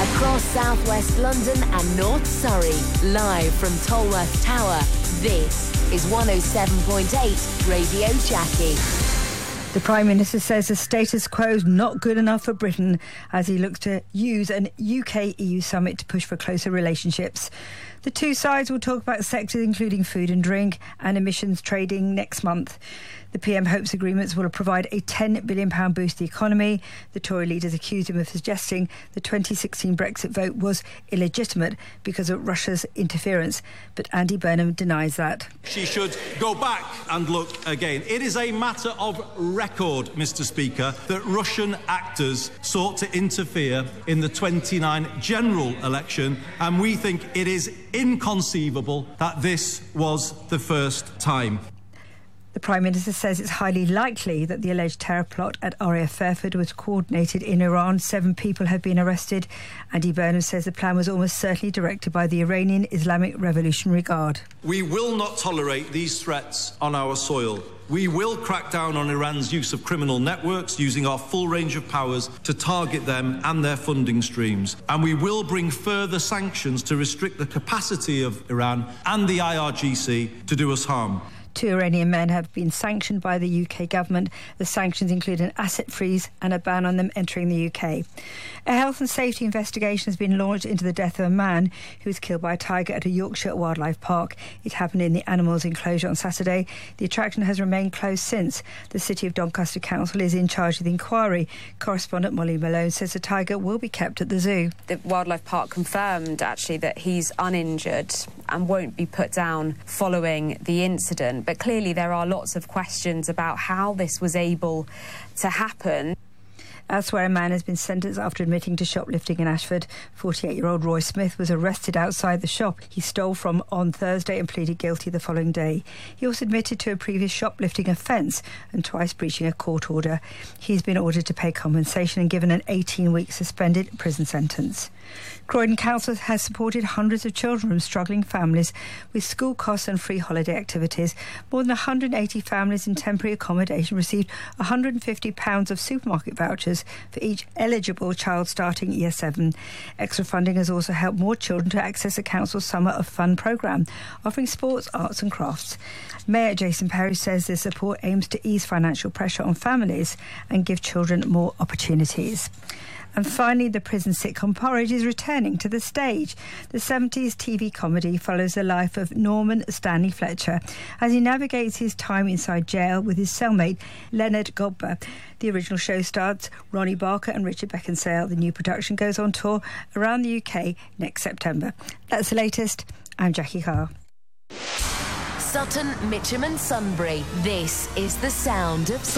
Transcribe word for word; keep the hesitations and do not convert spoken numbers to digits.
Across southwest London and North Surrey, live from Tolworth Tower, this is one oh seven point eight Radio Jackie. The Prime Minister says the status quo is not good enough for Britain as he looks to use an U K E U summit to push for closer relationships. The two sides will talk about sectors including food and drink and emissions trading next month. The P M hopes agreements will provide a ten billion pounds boost to the economy. The Tory leaders accused him of suggesting the twenty sixteen Brexit vote was illegitimate because of Russia's interference. But Andy Burnham denies that. She should go back and look again. It is a matter of record, Mister Speaker, that Russian actors sought to interfere in the twenty-nine general election, and we think it is inconceivable that this was the first time. The Prime Minister says it's highly likely that the alleged terror plot at R A F Fairford was coordinated in Iran. Seven people have been arrested. Andy Burnham says the plan was almost certainly directed by the Iranian Islamic Revolutionary Guard. We will not tolerate these threats on our soil. We will crack down on Iran's use of criminal networks, using our full range of powers to target them and their funding streams. And we will bring further sanctions to restrict the capacity of Iran and the I R G C to do us harm. Two Iranian men have been sanctioned by the U K government. The sanctions include an asset freeze and a ban on them entering the U K. A health and safety investigation has been launched into the death of a man who was killed by a tiger at a Yorkshire wildlife park. It happened in the animals enclosure on Saturday. The attraction has remained closed since. The City of Doncaster Council is in charge of the inquiry. Correspondent Molly Malone says the tiger will be kept at the zoo. The wildlife park confirmed actually that he's uninjured and won't be put down following the incident. But clearly there are lots of questions about how this was able to happen. Elsewhere, a man has been sentenced after admitting to shoplifting in Ashford. forty-eight-year-old Roy Smith was arrested outside the shop he stole from on Thursday and pleaded guilty the following day. He also admitted to a previous shoplifting offence and twice breaching a court order. He's been ordered to pay compensation and given an eighteen-week suspended prison sentence. Croydon Council has supported hundreds of children from struggling families with school costs and free holiday activities. More than one hundred eighty families in temporary accommodation received one hundred fifty pounds of supermarket vouchers for each eligible child starting year seven. Extra funding has also helped more children to access the council's Summer of Fun programme, offering sports, arts and crafts. Mayor Jason Perry says this support aims to ease financial pressure on families and give children more opportunities. And finally, the prison sitcom Porridge is returning to the stage. The seventies T V comedy follows the life of Norman Stanley Fletcher as he navigates his time inside jail with his cellmate Leonard Godber. The original show stars Ronnie Barker and Richard Beckinsale. The new production goes on tour around the U K next September. That's the latest. I'm Jackie Carr. Sutton, Mitcham and Sunbury. This is the sound of